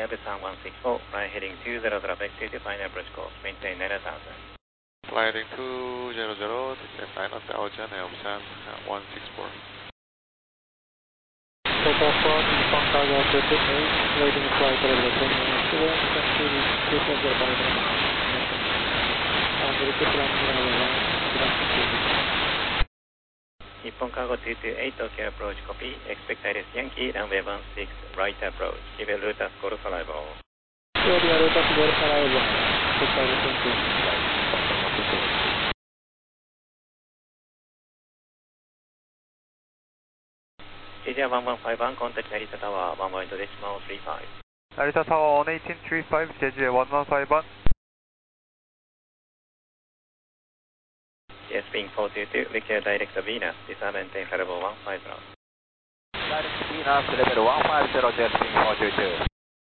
Cab 3164, fly heading 200, vector to final approach course, maintain 9000. Fly heading 200, descend 9000, Elmsan 164. Total from Nippon Cargo 38, waiting flight level 10 Nippon Cargo 228, Tokyo approach, copy. Expect Iris Yankee, runway 16, right approach. Give a route as Golf arrival. Route as Golf arrival. Expect Iris Yankee. JJ 1151, contact Narita Tower, 1.35. Narita Tower 1835, JJ 1151. Yes, being 422, Victor direct to Venus, disarm maintain level 150. Direct to Venus, level 150, Jet Spring 422.